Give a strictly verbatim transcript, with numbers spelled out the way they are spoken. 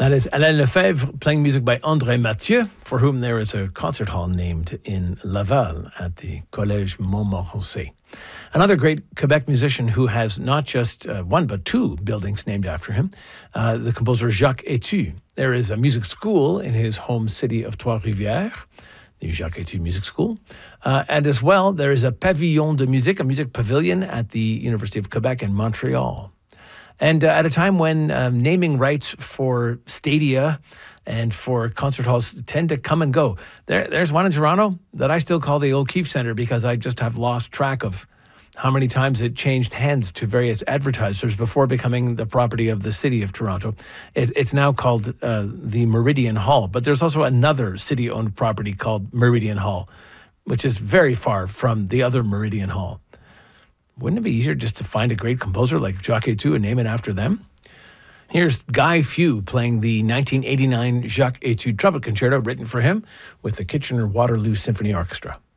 That is Alain Lefebvre playing music by André Mathieu, for whom there is a concert hall named in Laval at the Collège Montmorency. Another great Quebec musician who has not just uh, one but two buildings named after him, uh, the composer Jacques Etu. There is a music school in his home city of Trois-Rivières, the Jacques Etu Music School. Uh, and as well, there is a Pavillon de Musique, a music pavilion at the University of Quebec in Montreal. And uh, at a time when um, naming rights for stadia and for concert halls tend to come and go. There, there's one in Toronto that I still call the O'Keefe Centre because I just have lost track of how many times it changed hands to various advertisers before becoming the property of the city of Toronto. It, it's now called uh, the Meridian Hall, but there's also another city-owned property called Meridian Hall, which is very far from the other Meridian Hall. Wouldn't it be easier just to find a great composer like Jacques Etu and name it after them? Here's Guy Few playing the nineteen eighty-nine Jacques Etu Trumpet Concerto written for him with the Kitchener-Waterloo Symphony Orchestra.